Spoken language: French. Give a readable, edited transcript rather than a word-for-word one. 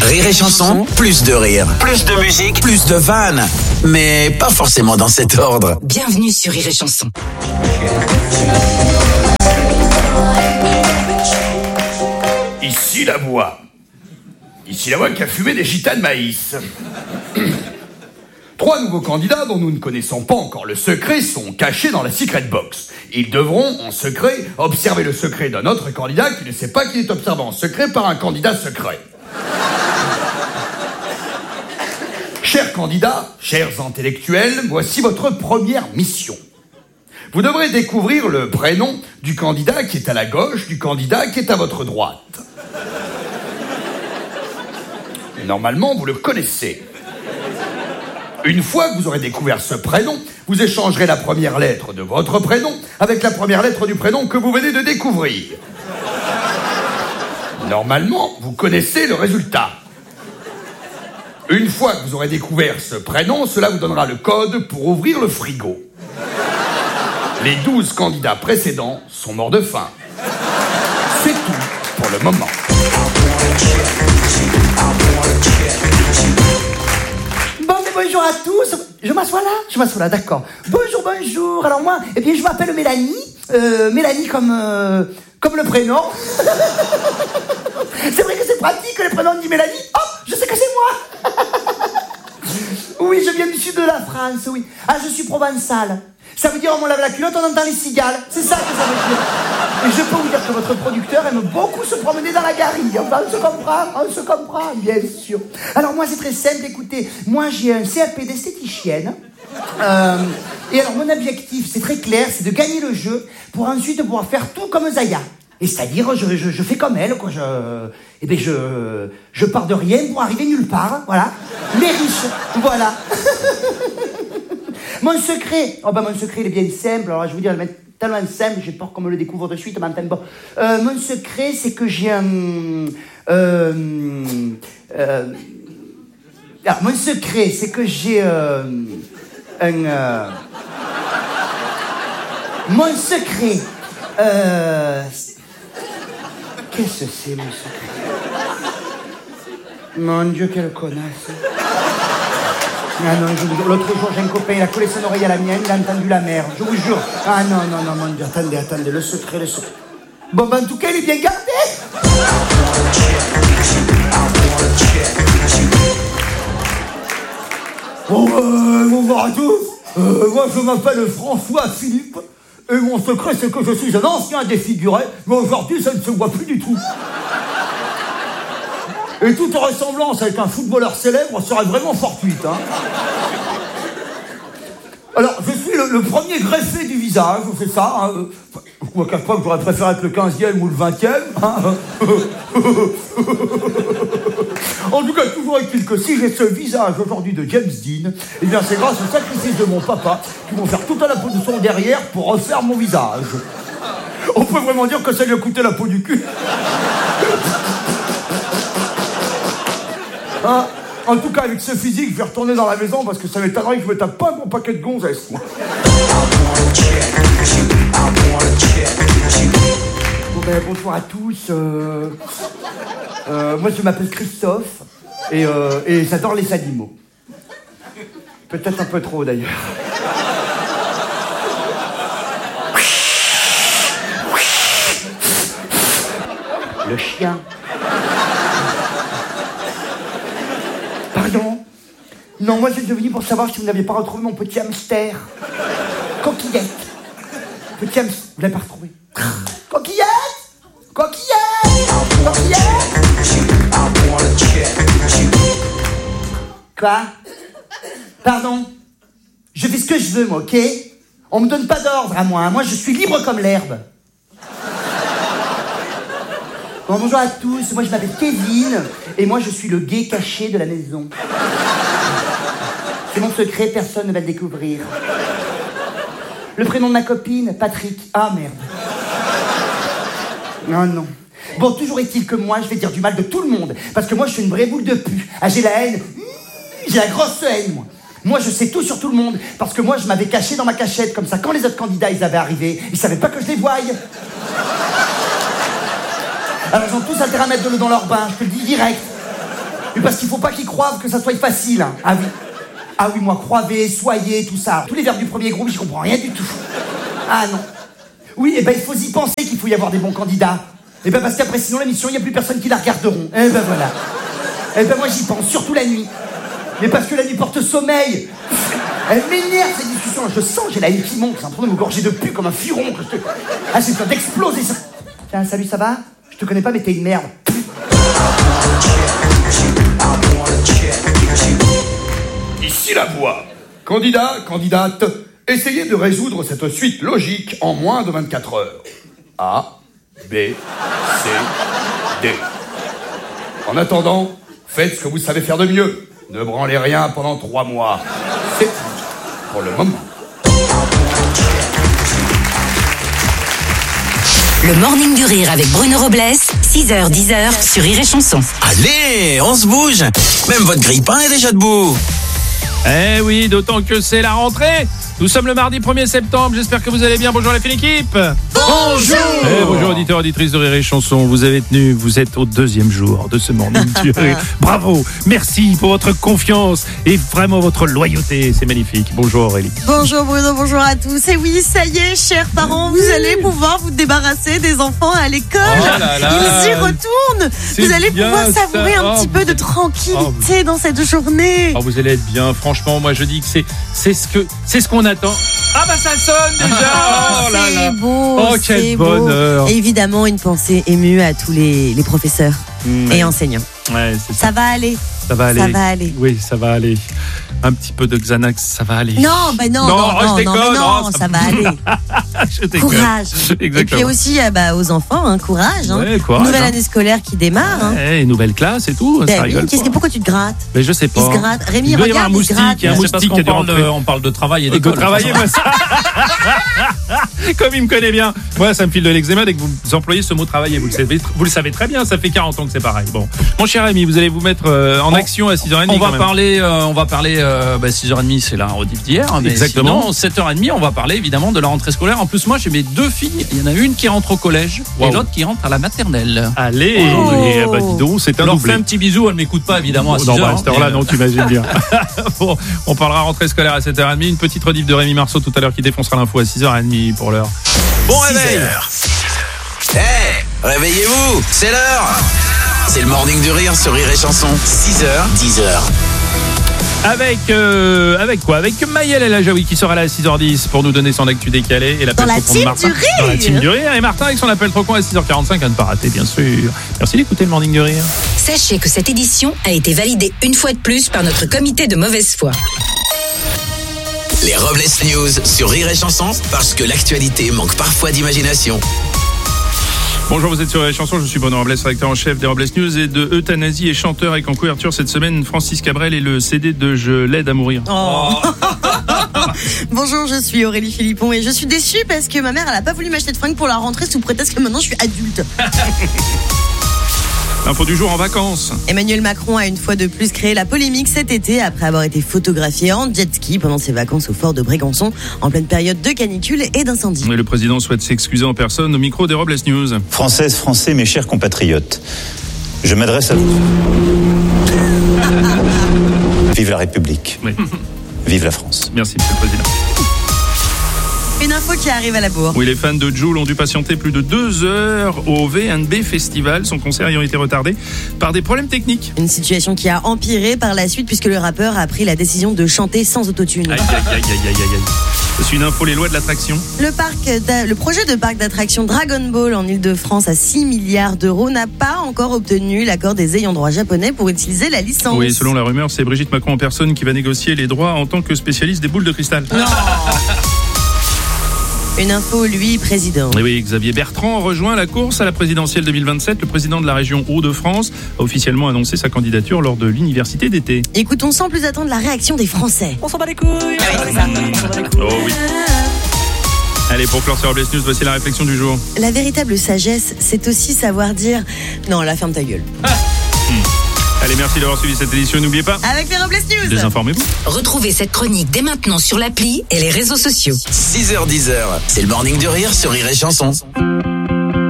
Rire et Chanson, plus de rire, plus de musique, plus de vannes. Mais pas forcément dans cet ordre. Bienvenue sur Rire et Chanson. Ici la voix. Ici la voix qui a fumé des chitas de maïs. 3 nouveaux candidats dont nous ne connaissons pas encore le secret sont cachés dans la secret box. Ils devront, en secret, observer le secret d'un autre candidat qui ne sait pas qu'il est observé en secret par un candidat secret. Chers candidats, chers intellectuels, voici votre première mission. Vous devrez découvrir le prénom du candidat qui est à la gauche du candidat qui est à votre droite. Normalement, vous le connaissez. Une fois que vous aurez découvert ce prénom, vous échangerez la première lettre de votre prénom avec la première lettre du prénom que vous venez de découvrir. Normalement, vous connaissez le résultat. Une fois que vous aurez découvert ce prénom, cela vous donnera le code pour ouvrir le frigo. Les 12 candidats précédents sont morts de faim. C'est tout pour le moment. Bonjour à tous. Je m'assois là, d'accord. Bonjour. Alors moi, je m'appelle Mélanie. Mélanie comme le prénom. C'est vrai que c'est pratique, les prénoms dit Mélanie. Oh, je sais que c'est moi. Oui, je viens du sud de la France, oui. Ah, je suis provençale. Ça veut dire on lave la culotte, on entend les cigales. C'est ça que ça veut dire. Et je peux vous dire que votre producteur aime beaucoup se promener dans la garrigue. Enfin, on se comprend, bien sûr. Alors moi, c'est très simple, écoutez. Moi, j'ai un CAP d'esthéticienne. Et alors, mon objectif, c'est très clair, c'est de gagner le jeu pour ensuite pouvoir faire tout comme Zaya. Et c'est-à-dire, je fais comme elle, quoi. Je pars de rien pour arriver nulle part, voilà. Mais riche, voilà. Mon secret, il est bien simple. Alors, je vous dire, il est tellement simple, j'ai peur qu'on me le découvre de suite, mais bon. Mon secret, c'est que j'ai mon secret, c'est que j'ai mon secret, qu'est-ce que c'est, mon secret? Mon Dieu, quelle connasse. Ah non, je vous jure, l'autre jour, j'ai un copain, il a collé son oreille à la mienne, il a entendu la mer, je vous jure. Ah non, mon Dieu, attendez, le secret. Bon, en tout cas, il est bien gardé. Bonjour à tous. Moi, je m'appelle François Philippe, et mon secret, c'est que je suis un ancien défiguré, mais aujourd'hui, ça ne se voit plus du tout. Et toute ressemblance avec un footballeur célèbre serait vraiment fortuite, hein. Alors, je suis le premier greffé du visage, c'est ça, hein. Je ne cache pas que j'aurais préféré être le 15e ou le 20e, hein. En tout cas, toujours est-il que si j'ai ce visage aujourd'hui de James Dean, eh bien c'est grâce au sacrifice de mon papa qui vont faire toute la peau de son derrière pour refaire mon visage. On peut vraiment dire que ça lui a coûté la peau du cul. Hein, en tout cas, avec ce physique, je vais retourner dans la maison parce que ça m'étonnerait que je me tape pas un bon paquet de gonzesses. Bonjour à tous. Moi, je m'appelle Christophe et j'adore les animaux. Peut-être un peu trop, d'ailleurs. Le chien. Pardon? Non, moi, je suis venu pour savoir si vous n'aviez pas retrouvé mon petit hamster. Coquillette. Petit hamster. Vous l'avez pas retrouvé? Coquillette. Quoi? Pardon? Je fais ce que je veux, moi, ok? On me donne pas d'ordre à moi, hein. Moi, je suis libre comme l'herbe. Bon, bonjour à tous, moi je m'appelle Kevin, et moi je suis le gay caché de la maison. C'est mon secret, personne ne va le découvrir. Le prénom de ma copine, Patrick. Ah merde. Non. Bon, toujours est-il que moi, je vais dire du mal de tout le monde, parce que moi je suis une vraie boule de pu. Ah, j'ai la haine, j'ai la grosse haine, moi. Moi, je sais tout sur tout le monde, parce que moi, je m'avais caché dans ma cachette, comme ça, quand les autres candidats, ils avaient arrivé, ils savaient pas que je les voyais. Alors, ils ont tous intérêt à mettre de l'eau dans leur bain, je te le dis direct. Mais parce qu'il faut pas qu'ils croient que ça soit facile. Hein. Ah oui. Ah oui, moi, croyez, soyez, tout ça. Tous les verbes du premier groupe, j'y comprends rien du tout. Ah non. Oui, il faut y penser qu'il faut y avoir des bons candidats. Parce qu'après, sinon, l'émission, il n'y a plus personne qui la regarderont. Voilà. Moi, j'y pense, surtout la nuit. Mais parce que la nuit porte sommeil. Elle m'énerve, cette discussion. Je sens, j'ai la haine qui monte. C'est en train de me gorger de pu comme un furon. Ah, j'ai peur d'exploser, ça. Tiens, salut, ça va? Je te connais pas, mais t'es une merde. Ici la voix. Candidat, candidate, essayez de résoudre cette suite logique en moins de 24 heures. A, B, C, D. En attendant, faites ce que vous savez faire de mieux. Ne branlez rien pendant 3 mois. C'est tout pour le moment. Le Morning du Rire avec Bruno Robles, 6h-10h sur Rire et Chanson. Allez, on se bouge. Même votre grille-pain est déjà debout. Eh oui, d'autant que c'est la rentrée. Nous sommes le mardi 1er septembre, j'espère que vous allez bien. Bonjour la fine équipe. Bonjour. Bonjour auditeurs, auditrices de Rire et Chanson. Vous avez tenu, vous êtes au 2e jour de ce Morning du Rire. Bravo, merci pour votre confiance et vraiment votre loyauté, c'est magnifique. Bonjour Aurélie. Bonjour Bruno, bonjour à tous. Et oui, ça y est, chers parents, vous allez pouvoir vous débarrasser des enfants à l'école. Oh là là. Ils y retournent. Vous allez pouvoir savourer un petit peu de tranquillité dans cette journée. Oh, vous allez être bien, franchement, moi je dis que c'est ce qu'on attend. Ah bah ça sonne déjà. Oh là là. C'est beau. Oh quel bonheur. Et évidemment, une pensée émue à tous les professeurs et enseignants. Ouais, c'est ça. Ça va aller. Ça va aller. Ça va aller. Oui, ça va aller. Un petit peu de Xanax, ça va aller. Non, non, je déconne, ça va aller. Je déconne. Courage. Exactement. Et puis aussi aux enfants, courage. Ouais, courage. Nouvelle année scolaire qui démarre. Ouais, nouvelle classe et tout, ça rigole. Pourquoi tu te grattes? Mais je sais pas. Il se gratte. Rémi, il doit y avoir regarde, un moustique, il se moustique qui a dû rentrer. On parle de travail et d'école. De travailler, moi, ça. Comme il me connaît bien. Moi, ça me file de l'eczéma dès que vous employez ce mot travailler. Vous le savez très bien, ça fait 40 ans que c'est pareil. Bon. Mon cher Rémi, vous allez vous mettre en action à 6h30. On va parler 6h30, c'est la rediff d'hier. Mais exactement. Sinon, 7h30, on va parler évidemment de la rentrée scolaire. En plus, moi, j'ai mes 2 filles. Il y en a une qui rentre au collège et l'autre qui rentre à la maternelle. Allez, dis donc, c'est un leur doublé. fais un petit bisou, elle m'écoute pas évidemment à 6h. Non, à cette heure-là, non, tu imagines bien. Bon, on parlera rentrée scolaire à 7h30. Une petite rediff de Rémi Marceau tout à l'heure qui défoncera l'info à 6h30 pour l'heure. Bon réveil. Réveillez-vous, c'est l'heure. C'est le Morning du Rire sur Rire et Chanson. 6h, 10h. Avec quoi? Avec Maëlle El Ajaoui qui sera là à 6h10 pour nous donner son actu décalé et l'appel Dans la trop con de team Martin. du Rire. Dans la team du Rire. Et Martin avec son appel trop con à 6h45 à ne pas rater, bien sûr. Merci d'écouter le Morning du Rire. Sachez que cette édition a été validée une fois de plus par notre comité de mauvaise foi. Les Robles News sur Rire et Chanson, parce que l'actualité manque parfois d'imagination. Bonjour, vous êtes sur les chansons, je suis Bruno Robles, rédacteur en chef des Robles News et de Euthanasie et chanteur avec en couverture cette semaine Francis Cabrel et le CD de Je l'aide à mourir. Oh. Bonjour, je suis Aurélie Philippon et je suis déçue parce que ma mère elle a pas voulu m'acheter de fringues pour la rentrée sous prétexte que maintenant je suis adulte. Info du jour en vacances. Emmanuel Macron a une fois de plus créé la polémique cet été après avoir été photographié en jet ski pendant ses vacances au fort de Brégançon en pleine période de canicule et d'incendie. Et le président souhaite s'excuser en personne au micro des Robles News. Françaises, Français, mes chers compatriotes, je m'adresse à vous. Vive la République. Oui. Vive la France. Merci, monsieur le président. Une info qui arrive à la bourre. Oui, les fans de Jul ont dû patienter plus de 2 heures au V&B Festival, son concert ayant été retardé par des problèmes techniques. Une situation qui a empiré par la suite puisque le rappeur a pris la décision de chanter sans autotune. Aïe, aïe, aïe, aïe, aïe, aïe. C'est une info, les lois de l'attraction. Le projet de parc d'attraction Dragon Ball en Ile-de-France à 6 milliards d'euros n'a pas encore obtenu l'accord des ayants droit japonais pour utiliser la licence. Oui, selon la rumeur, c'est Brigitte Macron en personne qui va négocier les droits en tant que spécialiste des boules de cristal. Non. Une info, lui, président. Et oui, Xavier Bertrand rejoint la course à la présidentielle 2027. Le président de la région Hauts-de-France a officiellement annoncé sa candidature lors de l'université d'été. Écoutons sans plus attendre la réaction des Français. On s'en bat les couilles. Oh oui. Allez, pour clore sur Robles News, voici la réflexion du jour. La véritable sagesse, c'est aussi savoir dire « Non, la ferme ta gueule ». Allez, merci d'avoir suivi cette édition. N'oubliez pas, Avec les Robles News. désinformez-vous. Retrouvez cette chronique dès maintenant sur l'appli et les réseaux sociaux. 6h, 10h, c'est le Morning du Rire sur Rire et Chanson.